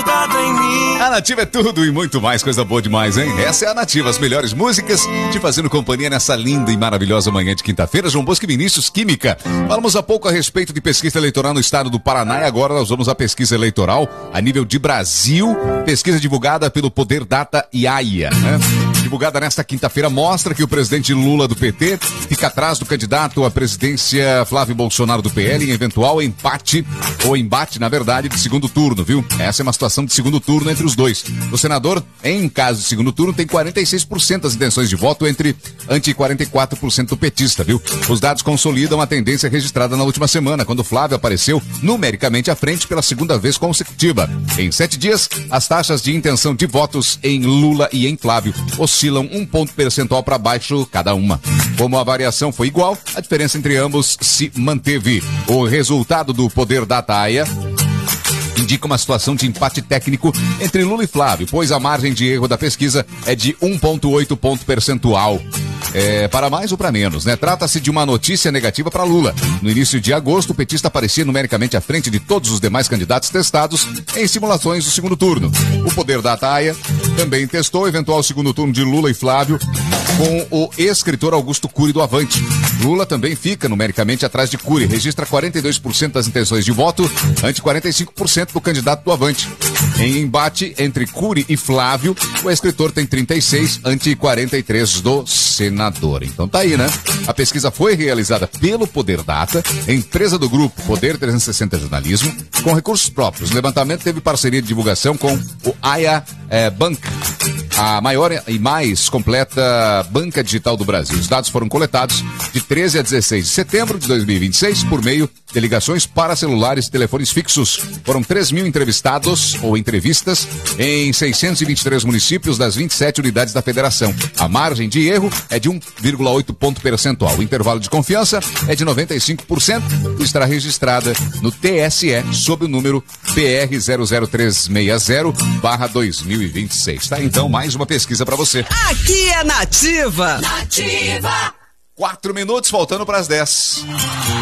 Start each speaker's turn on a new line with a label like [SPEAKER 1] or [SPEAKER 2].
[SPEAKER 1] grudado em mim.
[SPEAKER 2] A Nativa é tudo e muito mais, coisa boa demais, hein? Essa é a Nativa, as melhores músicas te fazendo companhia nessa linda e maravilhosa manhã de quinta-feira. João Bosco e Vinícius, Química. Falamos há pouco a respeito de pesquisa eleitoral no estado do Paraná e agora nós vamos à pesquisa eleitoral a nível de Brasil. Pesquisa divulgada pelo Poder Data e AIA, né? Divulgada nesta quinta-feira, mostra que o presidente Lula do PT fica atrás do candidato à presidência Flávio Bolsonaro do PL em eventual empate, ou embate, na verdade, de segundo turno, viu? Essa é uma situação de segundo turno entre os dois. O senador, em caso de segundo turno, tem 46% das intenções de voto ante 44% do petista, viu? Os dados consolidam a tendência registrada na última semana, quando Flávio apareceu numericamente à frente pela segunda vez consecutiva. Em 7 dias, as taxas de intenção de votos em Lula e em Flávio oscilam 1 ponto percentual para baixo cada uma. Como a variação foi igual, a diferença entre ambos se manteve. O resultado do Poder Data AIA indica uma situação de empate técnico entre Lula e Flávio, pois a margem de erro da pesquisa é de 1,8 ponto percentual. Para mais ou para menos, né? Trata-se de uma notícia negativa para Lula. No início de agosto, o petista aparecia numericamente à frente de todos os demais candidatos testados em simulações do segundo turno. O Poder Data AIA também testou o eventual segundo turno de Lula e Flávio com o escritor Augusto Cury do Avante. Lula também fica numericamente atrás de Cury, registra 42% das intenções de voto ante 45% do candidato do Avante. Em embate entre Cury e Flávio, o escritor tem 36% ante 43% do senador. Então tá aí, né? A pesquisa foi realizada pelo Poder Data, empresa do grupo Poder 360 Jornalismo, com recursos próprios. O levantamento teve parceria de divulgação com o AIA Bank, a maior e mais completa banca digital do Brasil. Os dados foram coletados de 13 a 16 de setembro de 2026 por meio de ligações para celulares e telefones fixos. Foram 3.000 entrevistados ou entrevistas em 623 municípios das 27 unidades da federação. A margem de erro é de 1,8 ponto percentual. O intervalo de confiança é de 95% e estará registrada no TSE sob o número PR 00360/2026. Tá, então, mais uma pesquisa para você.
[SPEAKER 3] Aqui é Nativa.
[SPEAKER 2] 4 minutos faltando para as 10.